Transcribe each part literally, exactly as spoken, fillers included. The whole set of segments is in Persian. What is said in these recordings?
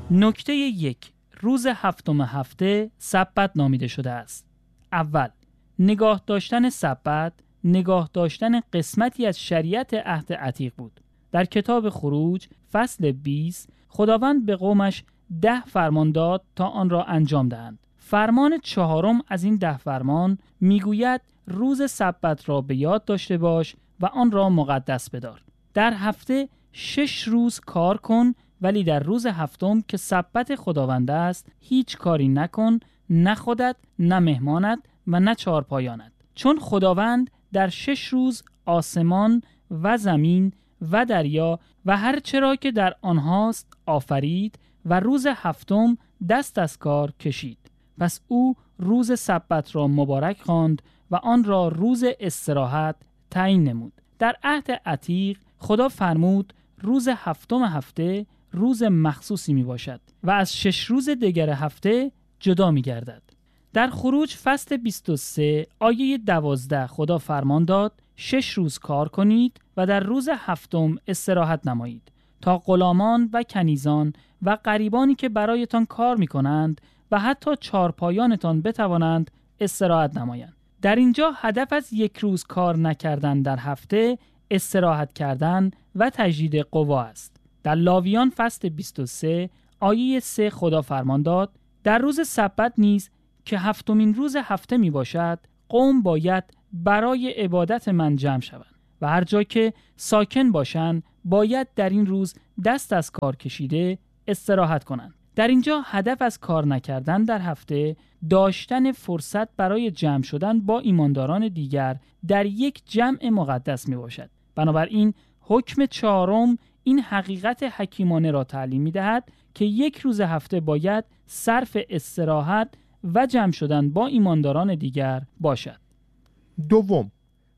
نکته یک، روز هفتم هفته سبت نامیده شده است. اول، نگاه داشتن سبت نگاه داشتن قسمتی از شریعت عهد عتیق بود. در کتاب خروج فصل بیست خداوند به قومش ده فرمان داد تا آن را انجام دهند. فرمان چهارم از این ده فرمان میگوید روز سبت را به یاد داشته باش و آن را مقدس بدار. در هفته شش روز کار کن، ولی در روز هفتم که سبت خداوند است هیچ کاری نکن، نه خودت، نه مهمانت و نه چارپایانت. چون خداوند در شش روز آسمان و زمین و دریا و هر چرا که در آنهاست آفرید و روز هفتم دست از کار کشید. پس او روز سبت را مبارک خواند و آن را روز استراحت تعیین نمود. در عهد عتیق خدا فرمود روز هفتم هفته روز مخصوصی می باشد و از شش روز دیگر هفته جدا می گردد. در خروج فصل بیست و سه آیه دوازده خدا فرمان داد شش روز کار کنید و در روز هفتم استراحت نمایید تا غلامان و کنیزان و غریبانی که برایتان کار می کنند و حتی چارپایانتان بتوانند استراحت نمایند. در اینجا هدف از یک روز کار نکردن در هفته استراحت کردن و تجدید قوا است. در لاویان فصل بیست و سه آیه سه خدا فرمان داد در روز سبت نیز که هفتمین روز هفته می باشد قوم باید برای عبادت من جمع شوند و هر جا که ساکن باشند باید در این روز دست از کار کشیده استراحت کنند. در اینجا هدف از کار نکردن در هفته داشتن فرصت برای جمع شدن با ایمانداران دیگر در یک جمع مقدس می باشد. بنابراین حکم چهارم این حقیقت حکیمانه را تعلیم می دهد که یک روز هفته باید صرف استراحت و جمع شدن با ایمانداران دیگر باشد. دوم،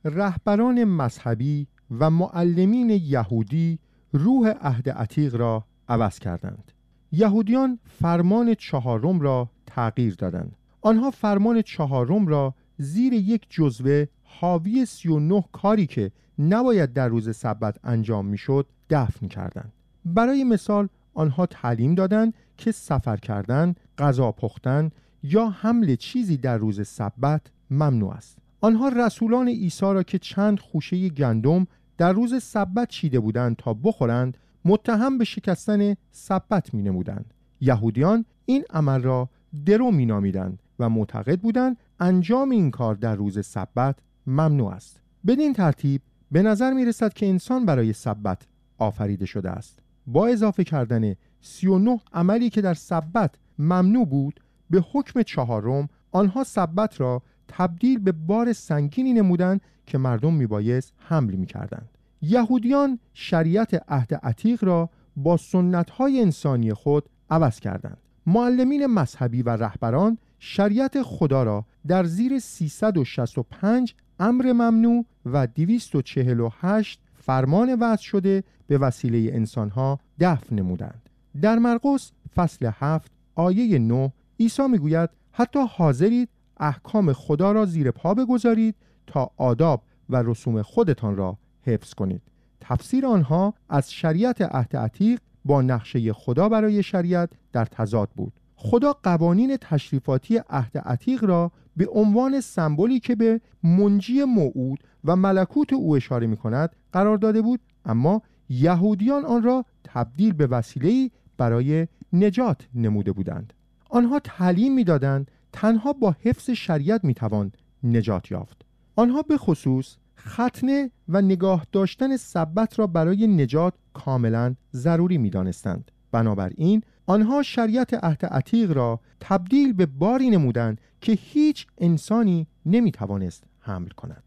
رهبران مذهبی و معلمین یهودی روح عهد عتیق را عوض کردند. یهودیان فرمان چهارم را تغییر دادند. آنها فرمان چهارم را زیر یک جزوه حاوی سی و نه کاری که نباید در روز سبت انجام میشد دفن کردند. برای مثال آنها تعلیم دادند که سفر کردن، غذا پختن یا حمل چیزی در روز سبت ممنوع است. آنها رسولان عیسی را که چند خوشه گندم در روز سبت چیده بودند تا بخورند متهم به شکستن سبت می نمودند. یهودیان این عمل را درو می نامیدند و معتقد بودند انجام این کار در روز سبت ممنوع است. بدین ترتیب به نظر می رسد که انسان برای سبت آفریده شده است. با اضافه کردن سی و نه عملی که در سبت ممنوع بود به حکم چهارم، آنها سبت را تبدیل به بار سنگینی نمودند که مردم می بایست حمل می کردند. یهودیان شریعت عهد عتیق را با سنت‌های انسانی خود عوض کردند. معلمین مذهبی و رهبران شریعت خدا را در زیر سیصد و شصت و پنج امر ممنوع و دویست و چهل و هشت فرمان وضع شده به وسیله انسانها دفن نمودند. در مرقس فصل هفت آیه نه عیسی میگوید حتی حاضرید احکام خدا را زیر پا بگذارید تا آداب و رسوم خودتان را حفظ کنید. تفسیر آنها از شریعت عهد عتیق با نقشه خدا برای شریعت در تضاد بود. خدا قوانین تشریفاتی عهد عتیق را به عنوان سمبولی که به منجی موعود و ملکوت او اشاره می کند قرار داده بود، اما یهودیان آن را تبدیل به وسیله‌ای برای نجات نموده بودند. آنها تعلیم می دادند تنها با حفظ شریعت می توان نجات یافت. آنها به خصوص ختنه و نگاه داشتن سبت را برای نجات کاملا ضروری می دانستند. بنابراین آنها شریعت عهد عتیق را تبدیل به باری نمودند که هیچ انسانی نمی توانست حمل کند.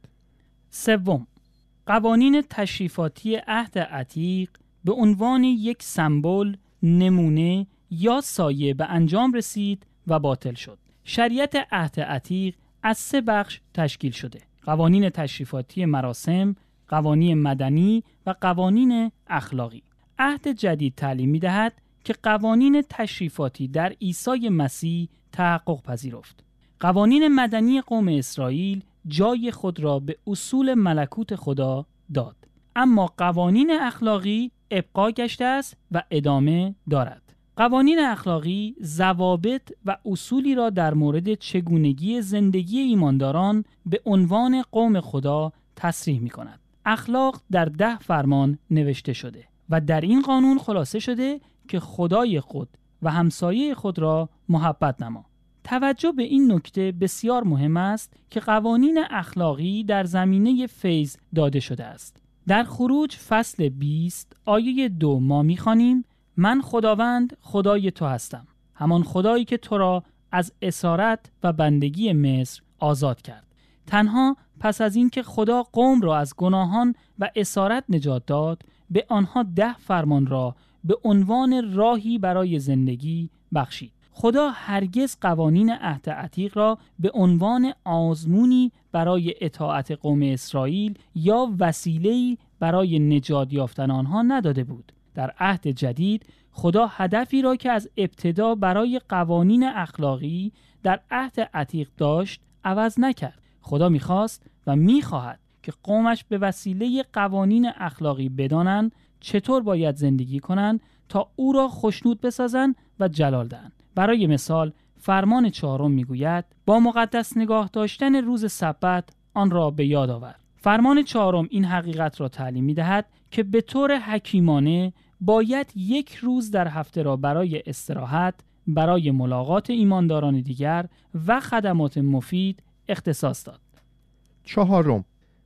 سوم، قوانین تشریفاتی عهد عتیق به عنوان یک سمبل، نمونه یا سایه به انجام رسید و باطل شد. شریعت عهد عتیق از سه بخش تشکیل شده: قوانین تشریفاتی مراسم، قوانین مدنی و قوانین اخلاقی. عهد جدید تعلیم می‌دهد که قوانین تشریفاتی در عیسی مسیح تحقق پذیرفت. قوانین مدنی قوم اسرائیل جای خود را به اصول ملکوت خدا داد، اما قوانین اخلاقی ابقا گشته است و ادامه دارد. قوانین اخلاقی ضوابط و اصولی را در مورد چگونگی زندگی ایمانداران به عنوان قوم خدا تصریح می کند. اخلاق در ده فرمان نوشته شده و در این قانون خلاصه شده که خدای خود و همسایه خود را محبت نما. توجه به این نکته بسیار مهم است که قوانین اخلاقی در زمینه فیض داده شده است. در خروج فصل بیست آیه دو ما می‌خوانیم: من خداوند خدای تو هستم، همان خدایی که تو را از اسارت و بندگی مصر آزاد کرد. تنها پس از این که خدا قوم را از گناهان و اسارت نجات داد، به آنها ده فرمان را به عنوان راهی برای زندگی بخشید. خدا هرگز قوانین عهد عتیق را به عنوان آزمونی برای اطاعت قوم اسرائیل یا وسیله‌ای برای نجات یافتن آنها نداده بود. در عهد جدید خدا هدفی را که از ابتدا برای قوانین اخلاقی در عهد عتیق داشت عوض نکرد. خدا می‌خواست و می‌خواهد که قومش به وسیله قوانین اخلاقی بدانند چطور باید زندگی کنند تا او را خوشنود بسازند و جلال دهند. برای مثال فرمان چهارم میگوید با مقدس نگاه داشتن روز سبت آن را به یاد آور. فرمان چهارم این حقیقت را تعلیم می‌دهد که به طور حکیمانه باید یک روز در هفته را برای استراحت، برای ملاقات ایمانداران دیگر و خدمات مفید اختصاص داد. چهارم،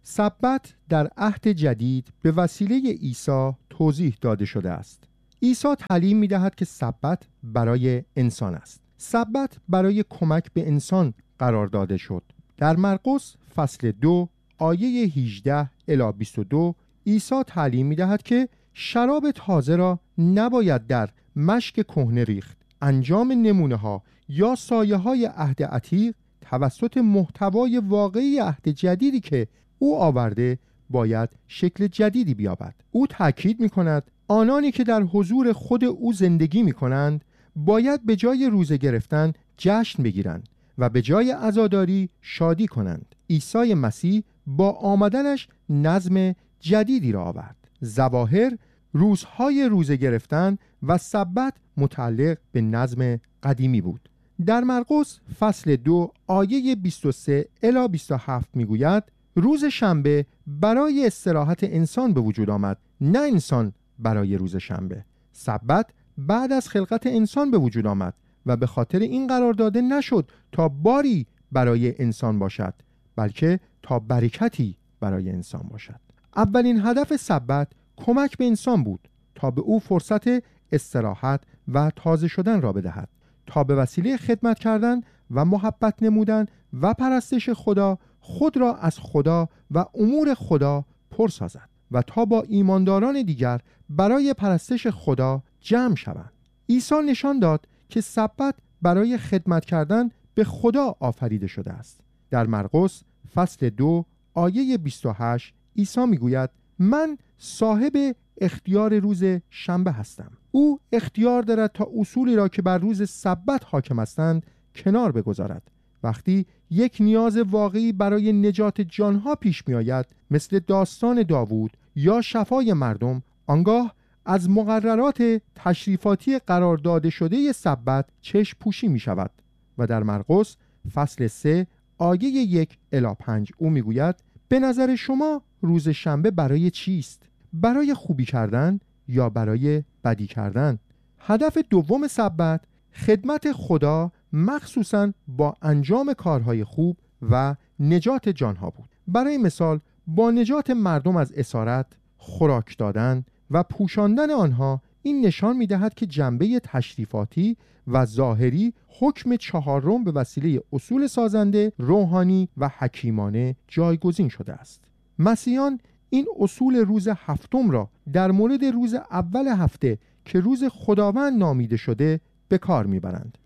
سبت در عهد جدید به وسیله عیسی توضیح داده شده است. عیسی تعلیم می‌دهد که سبت برای انسان است. سبت برای کمک به انسان قرار داده شد. در مرقس فصل دو آیه هجده الی بیست و دو عیسی تعلیم می‌دهد که شراب تازه را نباید در مشک کهنه ریخت. انجام نمونه‌ها یا سایه‌های عهد عتیق توسط محتوای واقعی عهد جدیدی که او آورده باید شکل جدیدی بیابد. او تاکید می‌کند آنانی که در حضور خود او زندگی می‌کنند باید به جای روزه گرفتن جشن بگیرند و به جای عزاداری شادی کنند. عیسی مسیح با آمدنش نظم جدیدی را آورد. ظواهر روزهای روزه گرفتن و سبت متعلق به نظم قدیمی بود. در مرقس فصل دو آیه بیست و سه الی بیست و هفت میگوید روز شنبه برای استراحت انسان به وجود آمد، نه انسان برای روز شنبه. سبت بعد از خلقت انسان به وجود آمد و به خاطر این قرار داده نشد تا باری برای انسان باشد، بلکه تا برکتی برای انسان باشد. اولین هدف سبت کمک به انسان بود تا به او فرصت استراحت و تازه شدن را بدهد، تا به وسیله خدمت کردن و محبت نمودن و پرستش خدا خود را از خدا و امور خدا پر سازد و تا با ایمانداران دیگر برای پرستش خدا جمع شوند. عیسی نشان داد که سبت برای خدمت کردن به خدا آفریده شده است. در مرقس فصل دو آیه بیست و هشت عیسی میگوید من صاحب اختیار روز شنبه هستم. او اختیار دارد تا اصولی را که بر روز سبت حاکم هستند کنار بگذارد. وقتی یک نیاز واقعی برای نجات جانها پیش می آید، مثل داستان داوود یا شفای مردم، آنگاه از مقررات تشریفاتی قرار داده شده سبت چشم پوشی می شود و در مرقس فصل سه آیه یک الی پنج او می گوید به نظر شما روز شنبه برای چیست؟ برای خوبی کردن یا برای بدی کردن؟ هدف دوم سبت خدمت خدا مخصوصاً با انجام کارهای خوب و نجات جانها بود. برای مثال با نجات مردم از اسارت، خوراک دادن و پوشاندن آنها، این نشان می‌دهد که جنبه تشریفاتی و ظاهری حکم چهارم به وسیله اصول سازنده، روحانی و حکیمانه جایگزین شده است. مسیحیان این اصول روز هفتم را در مورد روز اول هفته که روز خداوند نامیده شده به کار می‌برند.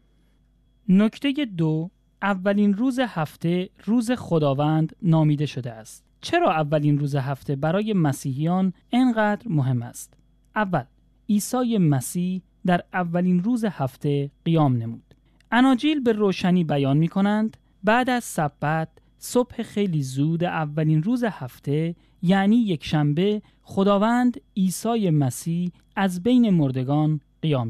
نکته دو، اولین روز هفته روز خداوند نامیده شده است. چرا اولین روز هفته برای مسیحیان اینقدر مهم است؟ اول، عیسی مسیح در اولین روز هفته قیام نمود. اناجیل به روشنی بیان می کنند بعد از سبت صبح خیلی زود اولین روز هفته یعنی یک شنبه خداوند عیسی مسیح از بین مردگان قیام کرد.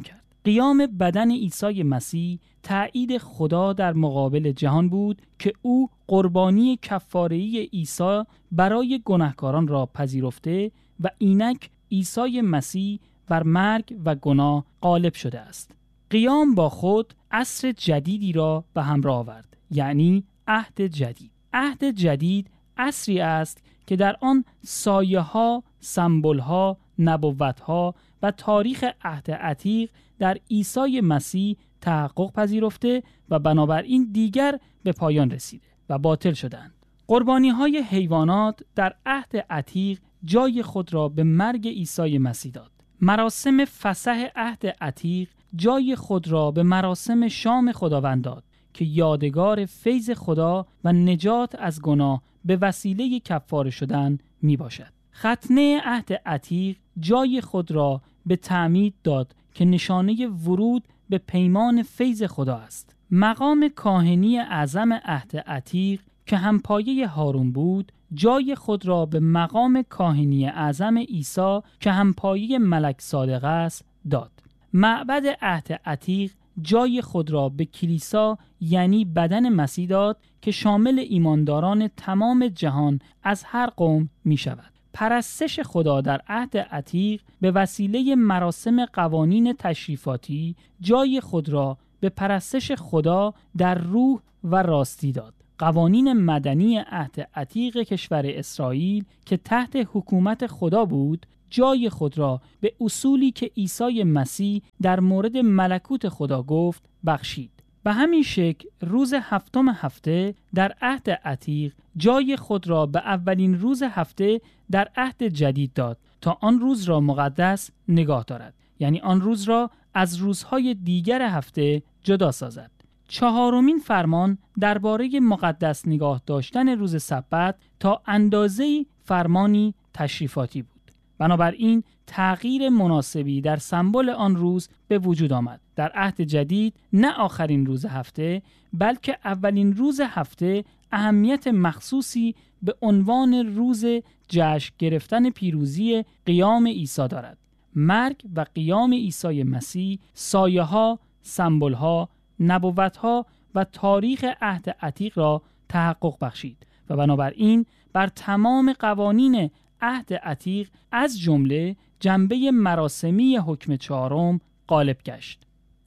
قیام بدن عیسی مسیح تأیید خدا در مقابل جهان بود که او قربانی کفاره‌ای عیسی برای گناهکاران را پذیرفته و اینک عیسی مسیح بر مرگ و گناه غالب شده است. قیام با خود عصر جدیدی را به همراه آورد، یعنی عهد جدید. عهد جدید عصری است که در آن سایه ها، سمبل ها، نبوت ها و تاریخ عهد عتیق در عیسی مسیح تحقق پذیرفته و بنابراین دیگر به پایان رسیده و باطل شدند. قربانی های حیوانات در عهد عتیق جای خود را به مرگ عیسی مسیح داد. مراسم فسح عهد عتیق جای خود را به مراسم شام خداوند داد که یادگار فیض خدا و نجات از گناه به وسیله کفاره شدن می باشد. ختنه عهد عتیق جای خود را به تعمید داد که نشانه ورود به پیمان فیض خدا است. مقام کاهنی اعظم عهد عتیق که همپایه هارون بود جای خود را به مقام کاهنی اعظم عیسی که همپایه ملک صادق است داد. معبد عهد عتیق جای خود را به کلیسا یعنی بدن مسیح داد که شامل ایمانداران تمام جهان از هر قوم می شود. پرستش خدا در عهد عتیق به وسیله مراسم قوانین تشریفاتی جای خود را به پرستش خدا در روح و راستی داد. قوانین مدنی عهد عتیق کشور اسرائیل که تحت حکومت خدا بود جای خود را به اصولی که عیسی مسیح در مورد ملکوت خدا گفت بخشید. به همین شکل روز هفتم هفته در عهد عتیق جای خود را به اولین روز هفته در عهد جدید داد تا آن روز را مقدس نگاه دارد، یعنی آن روز را از روزهای دیگر هفته جدا سازد. چهارمین فرمان درباره مقدس نگاه داشتن روز سبت تا اندازه‌ای فرمانی تشریفاتی بود. بنابراین تغییر مناسبی در سمبل آن روز به وجود آمد. در عهد جدید نه آخرین روز هفته بلکه اولین روز هفته اهمیت مخصوصی به عنوان روز جشن گرفتن پیروزی قیام عیسی دارد. مرگ و قیام عیسی مسیح سایه ها، سمبل ها، نبوت ها و تاریخ عهد عتیق را تحقق بخشید و بنابراین بر تمام قوانین عهد عتیق از جمله جنبه مراسمی حکم چهارم غالب گشت.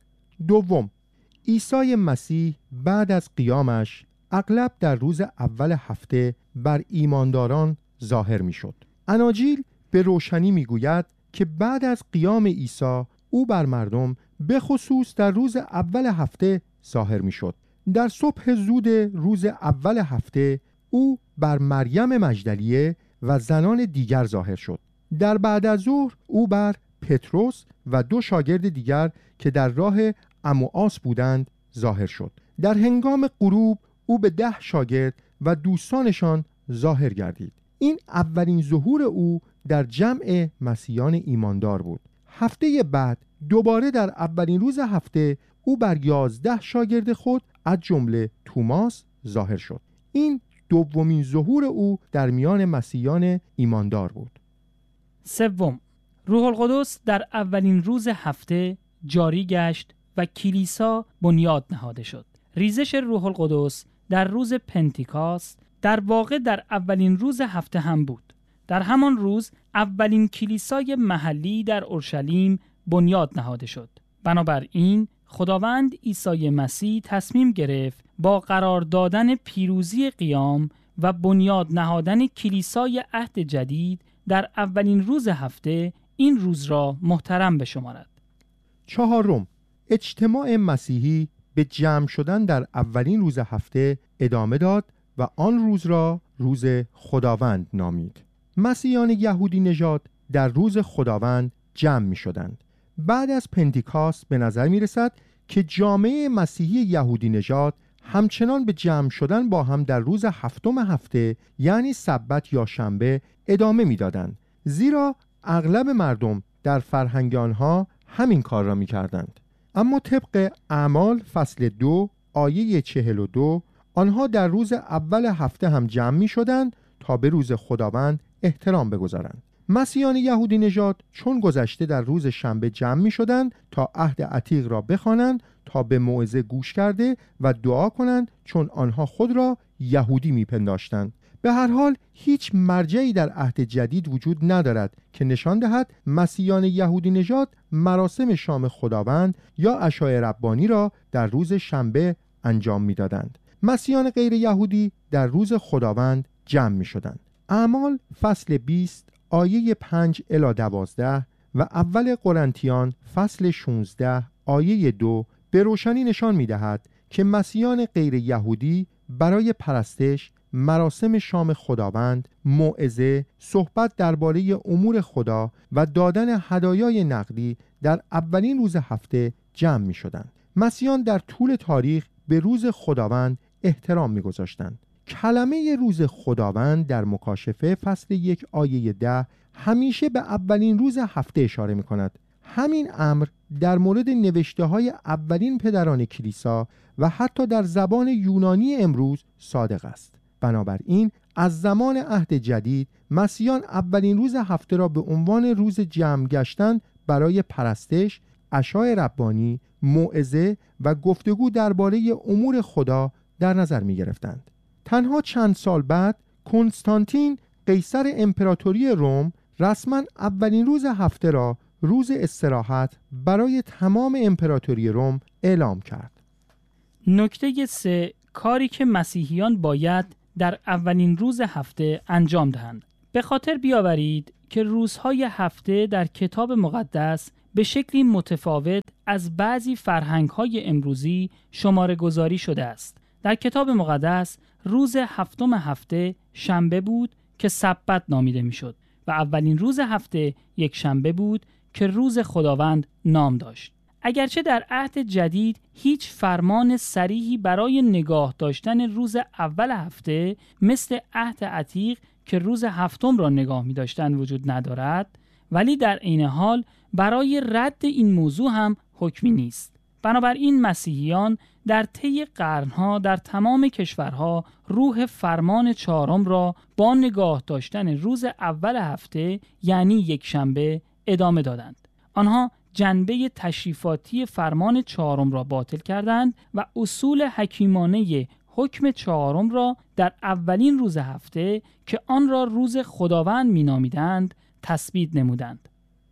دوم، عیسی مسیح بعد از قیامش اغلب در روز اول هفته بر ایمانداران ظاهر می شد. اناجیل به روشنی می گوید که بعد از قیام عیسی او بر مردم به خصوص در روز اول هفته ظاهر می شد. در صبح زود روز اول هفته او بر مریم مجدلیه و زنان دیگر ظاهر شد. در بعد از ظهر او بر پتروس و دو شاگرد دیگر که در راه عمواس بودند ظاهر شد. در هنگام غروب او به ده شاگرد و دوستانشان ظاهر گردید. این اولین ظهور او در جمع مسیحیان ایماندار بود. هفته بعد دوباره در اولین روز هفته او بر یازده شاگرد خود از جمله توماس ظاهر شد. این دومین ظهور او در میان مسیحیان ایماندار بود. سوم، روح القدس در اولین روز هفته جاری گشت و کلیسا بنیاد نهاده شد. ریزش روح القدس در روز پنتیکاست در واقع در اولین روز هفته هم بود. در همان روز اولین کلیسای محلی در اورشلیم بنیاد نهاده شد. بنابراین خداوند عیسی مسیح تصمیم گرفت با قرار دادن پیروزی قیام و بنیاد نهادن کلیسای عهد جدید در اولین روز هفته این روز را محترم بشمارد. چهارم، اجتماع مسیحی به جمع شدن در اولین روز هفته ادامه داد و آن روز را روز خداوند نامید. مسیحیان یهودی نژاد در روز خداوند جمع می شدند. بعد از پنتیکاست به نظر می رسد که جامعه مسیحی یهودی نژاد همچنان به جمع شدن با هم در روز هفتم هفته یعنی سبت یا شنبه ادامه می دادند، زیرا اغلب مردم در فرهنگ آنها همین کار را می کردند. اما طبق اعمال فصل دو آیه چهل و دو آنها در روز اول هفته هم جمع می شدند تا به روز خداوند احترام بگذارند. مسیحیان یهودی نژاد چون گذشته در روز شنبه جمع می شدند تا عهد عتیق را بخوانند تا به موعظه گوش کرده و دعا کنند، چون آنها خود را یهودی می پنداشتند. به هر حال هیچ مرجعی در عهد جدید وجود ندارد که نشان دهد مسیحیان یهودی نژاد مراسم شام خداوند یا عشای ربانی را در روز شنبه انجام می دادند. مسیحیان غیر یهودی در روز خداوند جمع می شدند. اعمال فصل بیست آیه پنج الی دوازده و اول قرنتیان فصل شانزده آیه دو به روشنی نشان می دهد که مسیحیان غیر یهودی برای پرستش، مراسم شام خداوند، موعظه، صحبت درباره امور خدا و دادن هدایای نقدی در اولین روز هفته جمع می شدند. مسیحیان در طول تاریخ به روز خداوند احترام می گذاشتند. کلمه روز خداوند در مکاشفه فصل یک آیه ده همیشه به اولین روز هفته اشاره می کند. همین امر در مورد نوشته های اولین پدران کلیسا و حتی در زبان یونانی امروز صادق است. بنابراین از زمان عهد جدید مسیحیان اولین روز هفته را به عنوان روز جمع گشتن برای پرستش، عشای ربانی، موعظه و گفتگو درباره امور خدا در نظر می گرفتند. تنها چند سال بعد کنستانتین قیصر امپراتوری روم رسما اولین روز هفته را روز استراحت برای تمام امپراتوری روم اعلام کرد. نکته سه، کاری که مسیحیان باید در اولین روز هفته انجام دهند. به خاطر بیاورید که روزهای هفته در کتاب مقدس به شکلی متفاوت از بعضی فرهنگ‌های امروزی شماره گذاری شده است. در کتاب مقدس روز هفتم هفته شنبه بود که سبت نامیده میشد و اولین روز هفته یک شنبه بود که روز خداوند نام داشت. اگرچه در عهد جدید هیچ فرمان صریحی برای نگاه داشتن روز اول هفته مثل عهد عتیق که روز هفتم را نگاه می داشتن وجود ندارد، ولی در عین حال برای رد این موضوع هم حکمی نیست. بنابراین مسیحیان در طی قرنها در تمام کشورها روح فرمان چهارم را با نگاه داشتن روز اول هفته یعنی یک شنبه ادامه دادند. آنها جنبه تشریفاتی فرمان چهارم را باطل کردند و اصول حکیمانه حکم چهارم را در اولین روز هفته که آن را روز خداوند می نامیدند تثبیت نمودند.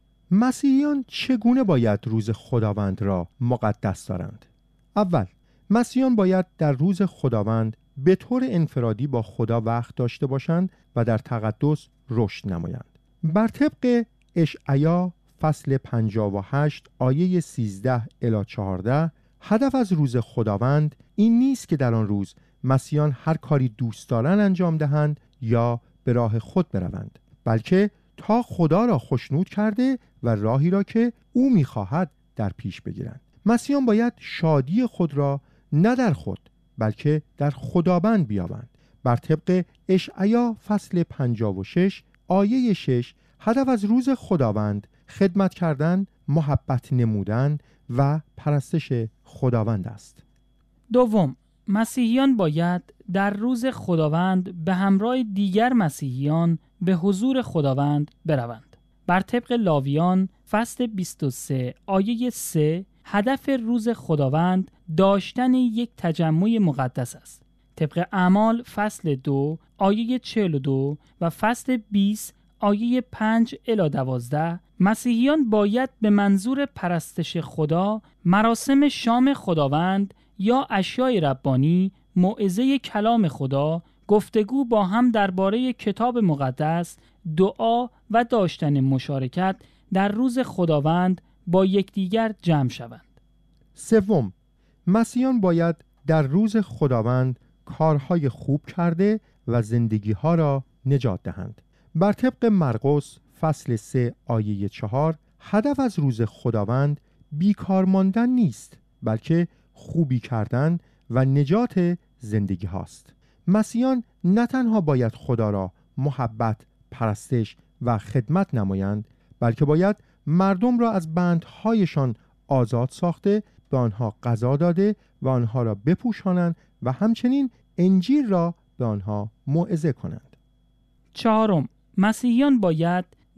مسیحیان چگونه باید روز خداوند را مقدس دارند؟ اول، مسیحیان باید در روز خداوند به طور انفرادی با خدا وقت داشته باشند و در تقدس رشد نمایند. بر طبق اشعیا فصل پنجاه و هشت آیه سیزده الی چهارده، هدف از روز خداوند این نیست که در آن روز مسیحیان هر کاری دوست دارند انجام دهند یا به راه خود بروند، بلکه تا خدا را خوشنود کرده و راهی را که او می‌خواهد در پیش بگیرند. مسیحیان باید شادی خود را نه در خود بلکه در خداوند بیابند. بر طبق اشعیا فصل پنجاه و شش آیه شش، هدف از روز خداوند خدمت کردن، محبت نمودن و پرستش خداوند است. دوم، مسیحیان باید در روز خداوند به همراه دیگر مسیحیان به حضور خداوند بروند. بر طبق لاویان فصل بیست و سه آیه سه، هدف روز خداوند داشتن یک تجمع مقدس است. طبق اعمال فصل دو آیه چهل و دو و فصل بیست آیه پنج الی دوازده، مسیحیان باید به منظور پرستش خدا مراسم شام خداوند یا عشای ربانی، موعظه کلام خدا، گفتگو با هم درباره کتاب مقدس، دعا و داشتن مشارکت در روز خداوند با یکدیگر جمع شوند. سوم، مسیحیان باید در روز خداوند کارهای خوب کرده و زندگی‌ها را نجات دهند. بر طبق مرقس فصل سه آیه چهار، هدف از روز خداوند بیکار ماندن نیست بلکه خوبی کردن و نجات زندگی هاست. مسیحیان نه تنها باید خدا را محبت، پرستش و خدمت نمایند، بلکه باید مردم را از بندهایشان آزاد ساخته، به آنها غذا داده و آنها را بپوشانند و همچنین انجیل را به آنها موعظه کنند. چهارم، مسیحیان باید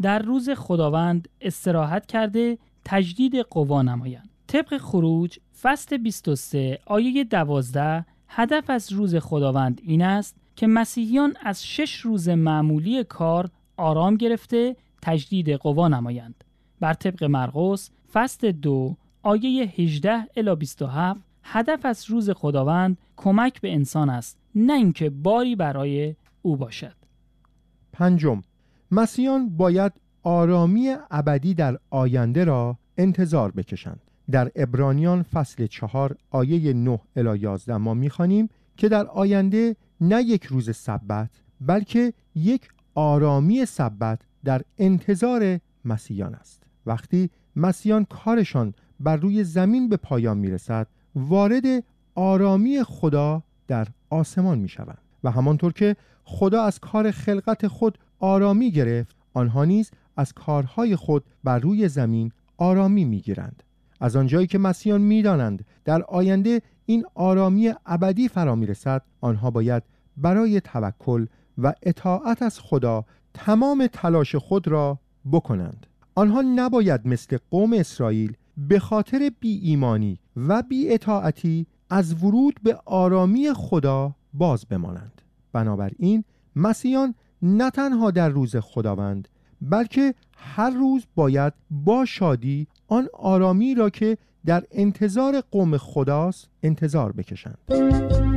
در روز خداوند استراحت کرده تجدید قوا نمایند. طبق خروج فصل بیست و سه آیه دوازده هدف از روز خداوند این است که مسیحیان از شش روز معمولی کار آرام گرفته تجدید قوا نمایند. بر طبق مرقس فصل دو آیه هجده الی بیست و هفت هدف از روز خداوند کمک به انسان است، نه اینکه باری برای او باشد. پنجم، مسیحیان باید آرامی ابدی در آینده را انتظار بکشند. در عبرانیان فصل چهار آیه نه الی یازده ما می‌خوانیم که در آینده نه یک روز سبت بلکه یک آرامی سبت در انتظار مسیحیان است. وقتی مسیحیان کارشان بر روی زمین به پایان میرسد، وارد آرامی خدا در آسمان میشوند و همانطور که خدا از کار خلقت خود آرامی گرفت، آنها نیز از کارهای خود بر روی زمین آرامی میگیرند. از آنجایی که مسیحیان میدانند در آینده این آرامی ابدی فرا میرسد، آنها باید برای توکل و اطاعت از خدا تمام تلاش خود را بکنند. آنها نباید مثل قوم اسرائیل به خاطر بی ایمانی و بی اطاعتی از ورود به آرامی خدا باز بمانند. بنابراین مسیحیان نه تنها در روز خداوند بلکه هر روز باید با شادی آن آرامی را که در انتظار قوم خداست انتظار بکشند.